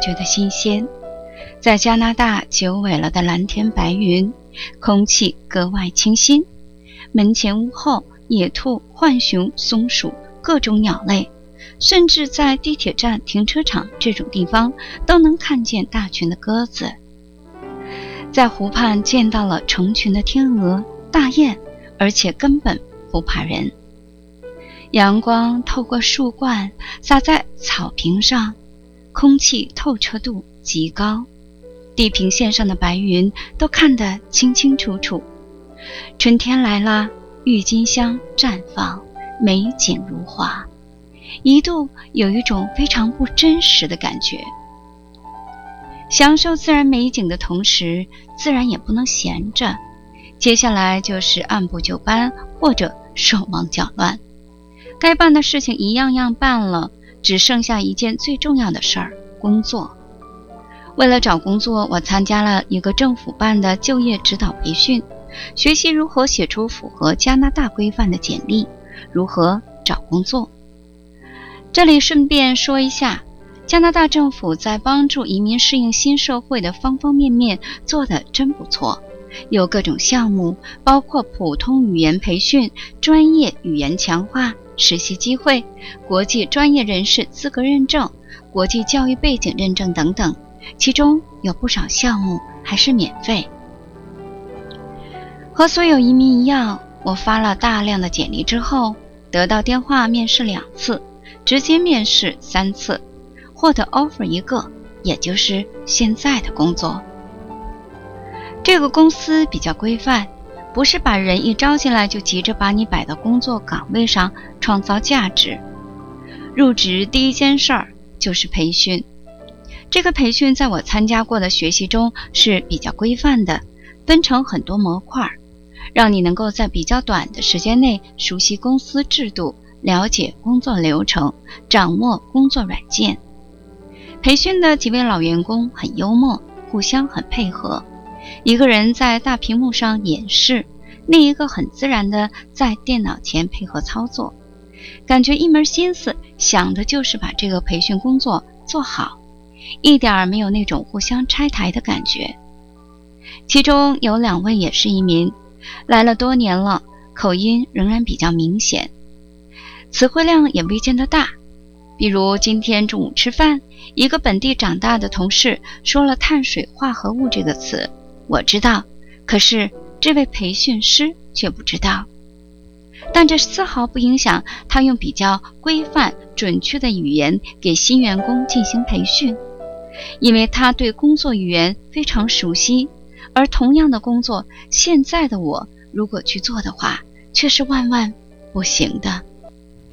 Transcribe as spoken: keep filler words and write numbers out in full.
觉得新鲜。在加拿大久违了的蓝天白云，空气格外清新，门前屋后野兔、浣熊、松鼠，各种鸟类，甚至在地铁站、停车场这种地方都能看见大群的鸽子。在湖畔见到了成群的天鹅、大雁，而且根本不怕人。阳光透过树冠洒在草坪上，空气透彻度极高，地平线上的白云都看得清清楚楚。春天来了，郁金香绽放，美景如画，一度有一种非常不真实的感觉。享受自然美景的同时，自然也不能闲着，接下来就是按部就班或者手忙脚乱，该办的事情一样样办了，只剩下一件最重要的事儿——工作。为了找工作，我参加了一个政府办的就业指导培训，学习如何写出符合加拿大规范的简历，如何找工作。这里顺便说一下，加拿大政府在帮助移民适应新社会的方方面面做得真不错，有各种项目，包括普通语言培训、专业语言强化、实习机会、国际专业人士资格认证、国际教育背景认证等等，其中有不少项目还是免费。和所有移民一样，我发了大量的简历之后，得到电话面试两次，直接面试三次，获得 offer 一个，也就是现在的工作。这个公司比较规范，不是把人一招进来就急着把你摆到工作岗位上创造价值。入职第一件事儿就是培训，这个培训在我参加过的学习中是比较规范的，分成很多模块，让你能够在比较短的时间内熟悉公司制度，了解工作流程，掌握工作软件。培训的几位老员工很幽默，互相很配合，一个人在大屏幕上演示，另一个很自然地在电脑前配合操作，感觉一门心思想的就是把这个培训工作做好，一点没有那种互相拆台的感觉。其中有两位也是移民，来了多年了，口音仍然比较明显，词汇量也未见得大。比如今天中午吃饭，一个本地长大的同事说了碳水化合物这个词，我知道，可是这位培训师却不知道。但这丝毫不影响他用比较规范准确的语言给新员工进行培训，因为他对工作语言非常熟悉，而同样的工作，现在的我如果去做的话，却是万万不行的。